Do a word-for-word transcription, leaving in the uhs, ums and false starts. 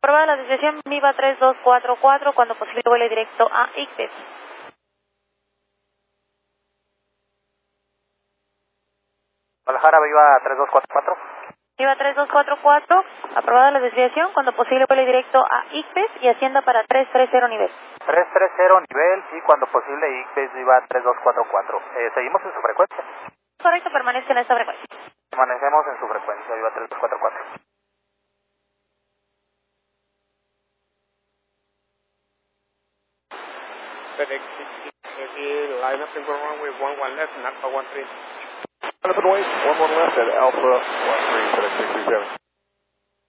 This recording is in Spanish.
Aprobada la desviación Viva tres dos cuatro cuatro, cuando posible vuele directo a Iqbes. Guadalajara, Viva tres dos cuatro cuatro. Viva tres dos cuatro cuatro, aprobada la desviación, cuando posible vuele directo a Iqbes y ascienda para tres tres cero nivel. tres tres cero nivel y cuando posible Iqbes, Viva tres dos cuatro cuatro. Eh, seguimos en su frecuencia. Correcto, permanezca en esta frecuencia. Permanecemos en su frecuencia, Viva tres dos cuatro cuatro. FedEx sixty, line up in runway one one left, N A C A one three. Runway one one left at Alpha one three, FedEx six three seven.